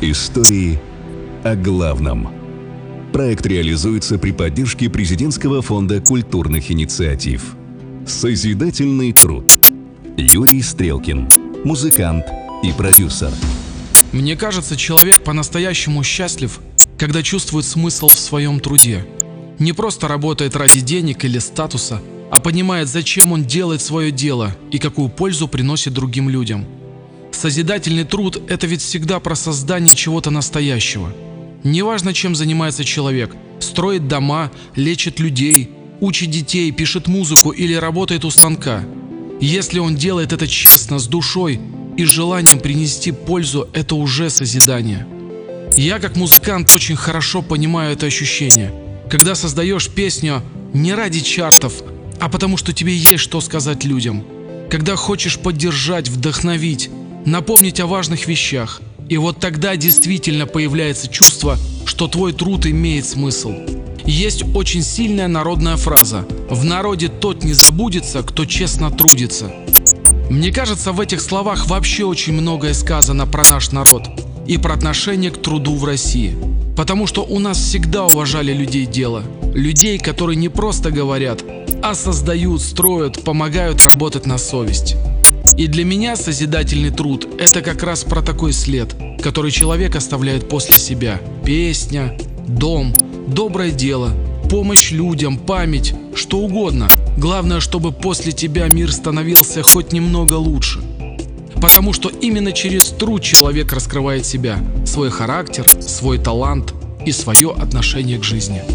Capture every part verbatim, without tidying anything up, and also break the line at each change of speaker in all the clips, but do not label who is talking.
Истории о главном. Проект реализуется при поддержке Президентского фонда культурных инициатив. Созидательный труд. Юрий Стрелкин, музыкант и продюсер.
Мне кажется, человек по-настоящему счастлив, когда чувствует смысл в своем труде. Не просто работает ради денег или статуса, а понимает, зачем он делает свое дело и какую пользу приносит другим людям. Созидательный труд – это ведь всегда про создание чего-то настоящего. Неважно, чем занимается человек – строит дома, лечит людей, учит детей, пишет музыку или работает у станка. Если он делает это честно, с душой и с желанием принести пользу, это уже созидание. Я, как музыкант, очень хорошо понимаю это ощущение, когда создаешь песню не ради чартов, а потому что тебе есть что сказать людям, когда хочешь поддержать, вдохновить, напомнить о важных вещах. И вот тогда действительно появляется чувство, что твой труд имеет смысл. Есть очень сильная народная фраза: «В народе тот не забудется, кто честно трудится». Мне кажется, в этих словах вообще очень многое сказано про наш народ и про отношение к труду в России. Потому что у нас всегда уважали людей дела. Людей, которые не просто говорят, а создают, строят, помогают работать на совесть. И для меня созидательный труд – это как раз про такой след, который человек оставляет после себя. Песня, дом, доброе дело, помощь людям, память, что угодно. Главное, чтобы после тебя мир становился хоть немного лучше. Потому что именно через труд человек раскрывает себя, свой характер, свой талант и свое отношение к жизни.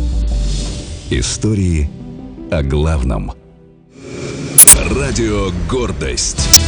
Истории о главном. Радио «Гордость».